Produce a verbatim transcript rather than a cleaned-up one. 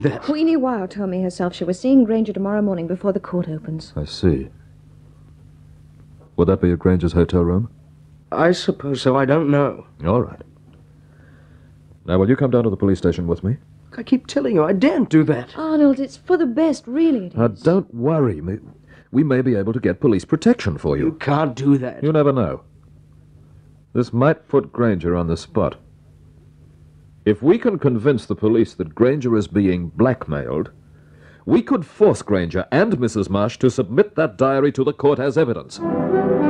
that. Queenie Wilde told me herself she was seeing Granger tomorrow morning before the court opens. I see. Would that be at Granger's hotel room? I suppose so. I don't know. All right. Now, will you come down to the police station with me? I keep telling you, I daren't do that. Arnold, it's for the best, really it is. Now, don't worry. We may be able to get police protection for you. You can't do that. You never know. This might put Granger on the spot. If we can convince the police that Granger is being blackmailed, we could force Granger and Missus Marsh to submit that diary to the court as evidence.